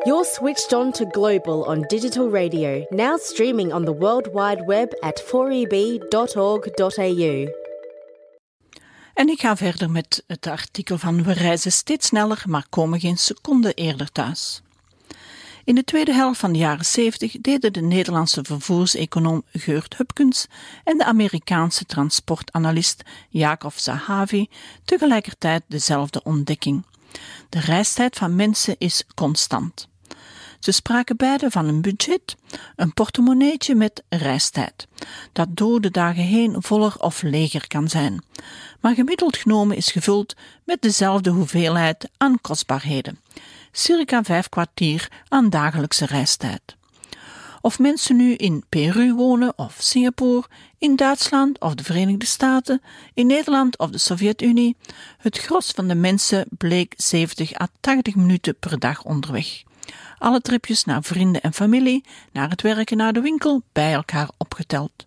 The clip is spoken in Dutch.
You're switched on to Global on digital radio, now streaming on the World Wide Web at 4eb.org.au. En ik ga verder met het artikel van We reizen steeds sneller, maar komen geen seconde eerder thuis. In de tweede helft van de jaren 70 deden de Nederlandse vervoerseconoom Geurt Hupkens en de Amerikaanse transportanalist Jacob Zahavi tegelijkertijd dezelfde ontdekking. De reistijd van mensen is constant. Ze spraken beide van een budget, een portemonneetje met reistijd, dat door de dagen heen voller of leger kan zijn, maar gemiddeld genomen is gevuld met dezelfde hoeveelheid aan kostbaarheden, circa 5 kwartier aan dagelijkse reistijd. Of mensen nu in Peru wonen of Singapore, in Duitsland of de Verenigde Staten, in Nederland of de Sovjet-Unie, het gros van de mensen bleek 70 à 80 minuten per dag onderweg. Alle tripjes naar vrienden en familie, naar het werk en naar de winkel, bij elkaar opgeteld.